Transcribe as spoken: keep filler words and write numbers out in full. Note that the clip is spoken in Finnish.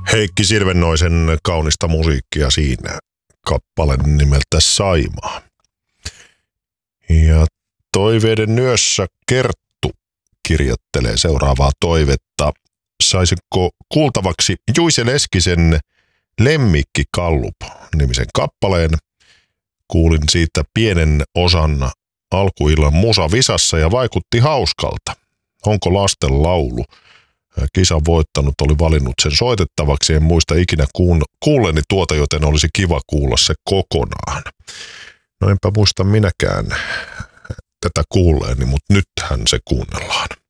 Heikki Silvennoisen kaunista musiikkia siinä, kappale nimeltä Saimaa. Ja toiveiden nyössä Kerttu kirjoittelee seuraavaa toivetta. Saisinko kuultavaksi Juise Leskisen Lemmikki Kallup-nimisen kappaleen? Kuulin siitä pienen osan alkuillan musavisassa ja vaikutti hauskalta. Onko lasten laulu? Kisan voittanut oli valinnut sen soitettavaksi. En muista ikinä kuulleni tuota, joten olisi kiva kuulla se kokonaan. No enpä muista minäkään tätä kuulleeni, mutta nythän se kuunnellaan.